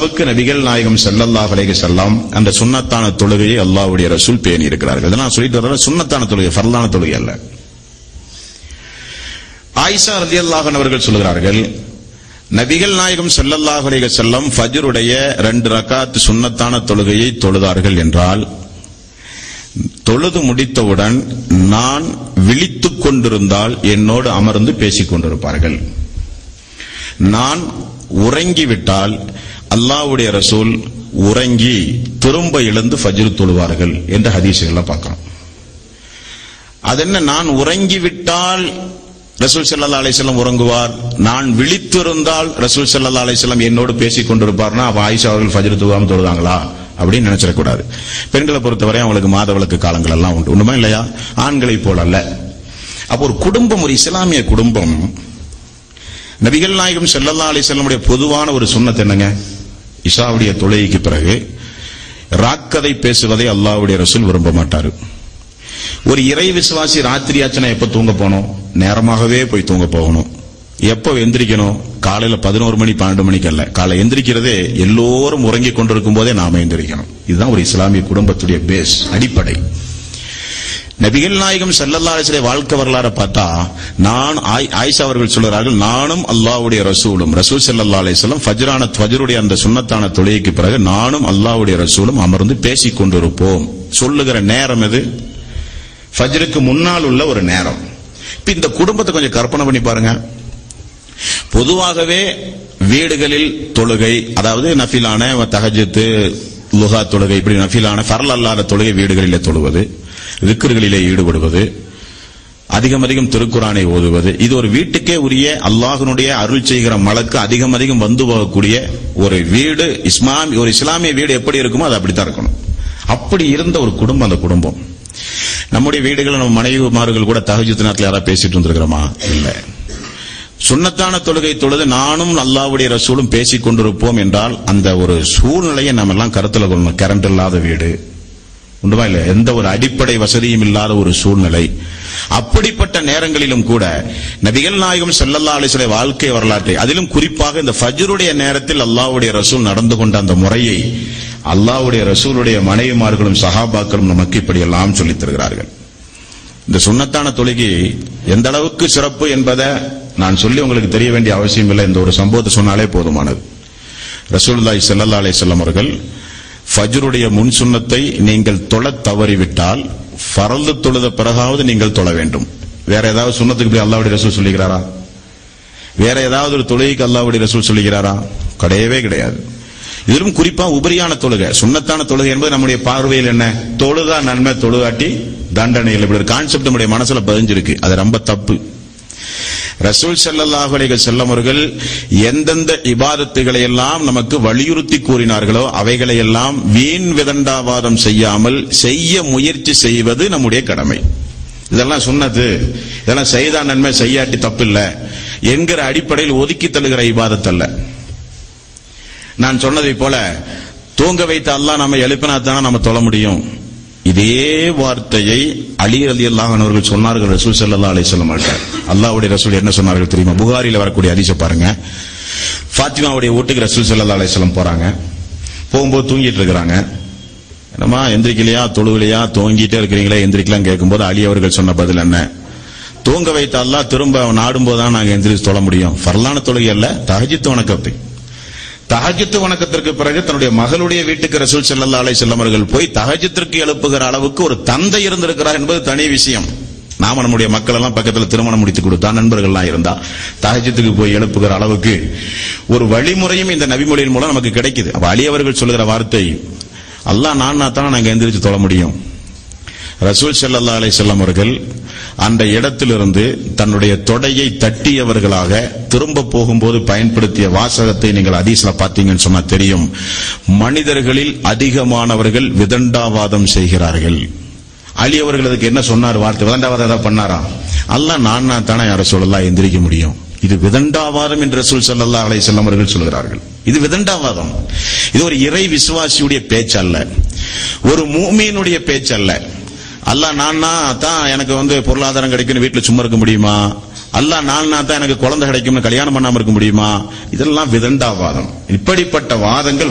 அளவுக்கு நபிகள் நாயகம் ஸல்லல்லாஹு அலைஹி வஸல்லம் அந்த சுன்னத்தான தொழுகையை அல்லாஹ்வுடைய ரசூல் பேணி இருக்கிறார்கள். இதெல்லாம் சொல்லிட்டு வர்ற சுன்னத்தான தொழுகை, ஃபர்லான தொழுகை அல்ல. ஆயிஷா ரலியல்லாஹு அன்ஹா அவர்கள் சொல்கிறார்கள், நபிகள் நாயகம் ஸல்லல்லாஹு அலைஹி வஸல்லம் ஃபஜ்ருடைய 2 ரக்காத் சுன்னத்தான தொழுகையை தொழுதார்கள் என்றால், தொழுது முடித்தவுடன் நான் விழித்துக் கொண்டிருந்தால் என்னோடு அமர்ந்து பேசிக் கொண்டிருப்பார்கள். நான் உறங்கிவிட்டால் அல்லாஹ்வுடைய ரசூல் உறங்கி திரும்ப எழுந்து ஃபஜ்ர் தொழுவார்கள் என்ற ஹதீஸ்களை பார்க்கிறோம். அதென்ன, நான் உறங்கிவிட்டால் ரசூல் ஸல்லல்லாஹு அலைஹி வஸல்லம் உறங்குவார், நான் விழித்திருந்தால் ரசூல் ஸல்லல்லாஹு அலைஹி வஸல்லம் என்னோடு பேசிக் கொண்டிருப்பார்னா அப்ப ஆயிஷா அவர்கள் ஃபஜ்ர் தொழுவாம தொழுதாங்களா அப்படின்னு நினைச்சிடக்கூடாது. பெண்களை பொறுத்தவரை அவங்களுக்கு மாதவிலக்கு காலங்கள் எல்லாம் உண்டு, உண்டுமா இல்லையா? ஆண்களை போல அல்ல. அப்போ ஒரு குடும்பம், ஒரு இஸ்லாமிய குடும்பம், நபிகள் நாயகம் ஸல்லல்லாஹு அலைஹி வஸல்லமுடைய பொதுவான ஒரு சுன்னத் என்னங்க? இஷாவுடைய தொழுகைக்கு பிறகு ராக்கதை பேசுவதை அல்லாஹ்வுடைய ரசூல் விரும்ப மாட்டாரு. ஒரு இறை விசுவாசி ராத்திரியாச்சுனா எப்ப தூங்க போனோம்? நேரமாகவே போய் தூங்க போகணும். எப்ப எந்திரிக்கணும்? காலையில 11 மணி 12 மணிக்கு அல்ல. காலை எந்திரிக்கிறதே எல்லோரும் உறங்கிக் கொண்டிருக்கும் போதே நாம எந்திரிக்கணும். இதுதான் ஒரு இஸ்லாமிய குடும்பத்துடைய பேஸ், அடிப்படை. நபிகள் நாயகம் ஸல்லல்லாஹு அலைஹி வஸல்லம் வாழ்க்கை வரலாறு பார்த்தா, ஆயிஷா அவர்கள் சொல்கிறார்கள், நானும் அல்லாஹ்வுடைய ரசூலும், ரசூல் ஸல்லல்லாஹு அலைஹி வஸல்லம் ஃபஜ்ருடைய அந்த சுன்னத்தான தொழுகைக்கு பிறகு நானும் அல்லாஹ்வுடைய ரசூலும் அமர்ந்து பேசிக் கொண்டிருப்போம். சொல்லுகிற நேரம் எது? ஃபஜ்ருக்கு முன்னால் உள்ள ஒரு நேரம். இப்ப இந்த குடும்பத்தை கொஞ்சம் கற்பனை பண்ணி பாருங்க. பொதுவாகவே வீடுகளில் தொழுகை, அதாவது நஃபிலான தஹஜ்ஜுத், லுஹா தொழுகை, இப்படி நஃபிலான ஃபர்ல் அல்லாத தொழுகை வீடுகளிலே தொழுவது, விக்ர்களிலே ஈடுபடுவது, அதிகம் திருக்குரானை ஓதுவது, இது ஒரு வீட்டுக்கே உரிய அல்லாஹ்வுடைய அருள் செய்கிற மலக்கு அதிகம் வந்து போகக்கூடிய ஒரு வீடு. ஒரு இஸ்லாமிய வீடு எப்படி இருக்குமோ அது அப்படித்தான் இருக்கணும். அப்படி இருந்த ஒரு குடும்பம் அந்த குடும்பம். நம்முடைய வீடுகளில் நம்ம மனைவிமார்கள் கூட தஹஜ்ஜுத் நேரத்தில் யாராவது பேசிட்டு இருந்திருக்கிறோமா? இல்ல. சுன்னத்தான தொழுகை தொழுது நானும் அல்லாஹ்வுடைய ரசூலும் பேசிக் கொண்டிருப்போம் என்றால் அந்த ஒரு சூழ்நிலையை நம்ம எல்லாம் கருத்துல கொள்ளணும். கரண்ட் இல்லாத வீடு உண்டுமா இல்ல? எந்த ஒரு அடிப்படை வசதியும் இல்லாத ஒரு சூழ்நிலை. அப்படிப்பட்ட நேரங்களிலும் கூட நபிகள் நாயகம் ஸல்லல்லாஹு அலைஹி வஸல்லம் வாழ்க்கை வரலாற்றை, அதிலும் குறிப்பாக இந்த ஃபஜ்ருடைய நேரத்தில் அல்லாஹ்வுடைய ரசூல் நடந்து கொண்ட அந்த முறையை அல்லாஹ்வுடைய ரசூலுடைய மனைவிமார்களும் சஹாபாக்களும் நமக்கு இப்படி எல்லாம் சொல்லித் தருகிறார்கள். இந்த சுன்னத்தான தொழுகை எந்த அளவுக்கு சிறப்பு என்பதை நான் சொல்லி உங்களுக்கு தெரிய வேண்டிய அவசியம் இல்லை. இந்த ஒரு சம்பவத்தை சொன்னாலே போதுமானது. ரசூலுல்லாஹி ஸல்லல்லாஹு அலைஹி வஸல்லம் அவர்கள் ஃபஜ்ருடைய முன் சுன்னத்தை நீங்கள் தொழத் தவறிவிட்டால் ஃபர்து தொழுத பிறகாவது நீங்கள் தொழ வேண்டும். வேற ஏதாவது சுன்னத்துக்கு போய் அல்லாஹ்வுடைய ரசூல் சொல்லுகிறாரா? வேற ஏதாவது ஒரு தொழுகைக்கு அல்லாஹ்வுடைய ரசூல் சொல்லுகிறாரா? கிடையவே கிடையாது. இதிலும் குறிப்பா உபரியான தொழுகை, சுன்னத்தான தொழுகை என்பது நம்முடைய பார்வையில் என்ன? தொழுதா நன்மை, தொழுகாட்டி தண்டனை. இப்படி ஒரு கான்செப்ட் நம்முடைய மனசுல பதிஞ்சிருக்கு. அது ரொம்ப தப்பு. ரசூல் ஸல்லல்லாஹு அலைஹி வஸல்லம் அவர்கள் எந்தெந்த இபாதத்துகளை எல்லாம் நமக்கு வலியுறுத்தி கூறினார்களோ அவைகளை எல்லாம் வீண் விதண்டாவாதம் செய்யாமல் செய்ய முயற்சி செய்வது நம்முடைய கடமை. இதெல்லாம் சுன்னத்து, இதெல்லாம் செய்தா நன்மை செய்யாட்டி தப்பு இல்ல என்கிற அடிப்படையில் ஒதுக்கி தள்ளுகிற இபாதத் அல்ல. நான் சொன்னதை போல தூங்க வைத்த அல்லாஹ் நம்ம எழுப்பினா தானே நம்ம தொழ முடியும். இதே வார்த்தையை அலி ரலியல்லாஹு அன்ஹு அவர்கள் சொன்னார்கள் ரசூல் ஸல்லல்லாஹு அலைஹி வஸல்லம் அவர்கள். அல்லாஹ்வுடைய ரசூல் என்ன சொன்னார்கள் தெரியுமா? புகாரில வரக்கூடிய ஹதீஸை பாருங்க. ஃபாத்திமாவுடைய வீட்டுக்கு ரசூல் ஸல்லல்லாஹு அலைஹி வஸல்லம் போறாங்க. போகும்போது தூங்கிட்டு இருக்கிறாங்க. என்னமா எந்திரிக்கலையா, தொழுகலையா, தூங்கிட்டே இருக்கிறீங்களா, எந்திரிக்கலாம் கேட்கும்போது அலி அவர்கள் சொன்ன பதில் என்ன? தூங்க வைத்த அல்லாஹ் திரும்ப நாடும் போதுதான் நாங்க எந்திரிச்சு தொழ முடியும். ஃபர்லான தொழுகை அல்ல, தஹஜ்ஜுத் வணக்கத்தை. தஹஜ்ஜுத் வணக்கத்திற்கு பிறகு தன்னுடைய மகளுடைய வீட்டுக்கு ரசூல் ஸல்லல்லாஹு அலைஹி வஸல்லம் அவர்கள் போய் தஹஜ்ஜுத்திற்கு எழுப்புகிற அளவுக்கு ஒரு தந்தை இருந்திருக்கிறார் என்பது தனி விஷயம். நாம நம்முடைய மக்கள் எல்லாம் பக்கத்துல திருமணம் முடித்து கொடுத்தா, நண்பர்கள்லாம் இருந்தா தஹஜ்ஜுத்துக்கு போய் எழுப்புகிற அளவுக்கு ஒரு வழிமுறையும் இந்த நபிமொழியின் மூலம் நமக்கு கிடைக்குது. அப்ப அலி அவர்கள் சொல்லுகிற வார்த்தை, அல்லாஹ் நான்னா தான் நாங்க எந்திரிச்சு தொழ முடியும். ரசூல் ஸல்லல்லாஹு அலைஹி வஸல்லம் அவர்கள் அந்த இடத்திலிருந்து தன்னுடைய தொடையை தட்டியவர்களாக திரும்ப போகும்போது பயன்படுத்திய வாசகத்தை நீங்கள் ஹதீஸ்ல பார்த்தீங்கன்னு சொன்னா தெரியும். மனிதர்களில் அதிகமானவர்கள் விதண்டாவாதம் செய்கிறார்கள். அலி அவர்கள் அதுக்கு என்ன சொன்னார்? வார்த்தை விதண்டாவாதம் ஏதாவது பண்ணாரா? அல்லாஹ் நான்னா தானே யார சொல்லலாம் எந்திரிக்க முடியும். இது விதண்டாவாதம் என்று ரசூல் ஸல்லல்லாஹு அலைஹி வஸல்லம் அவர்கள் சொல்கிறார்கள். இது விதண்டாவாதம். இது ஒரு இறை விசுவாசியுடைய பேச்சு அல்ல, ஒரு முஃமினுடைய பேச்சு அல்ல. அல்லாஹ் நான்னா தான் எனக்கு பொருளாதாரம் கிடைக்கும்னு வீட்டுல சும்மா இருக்க முடியுமா? அல்லாஹ் நான்னா தான் எனக்கு குழந்தை கிடைக்கும்னு கல்யாணம் பண்ணாம இருக்க முடியுமா? இதெல்லாம் விதண்டாவாதம். இப்படிப்பட்ட வாதங்கள்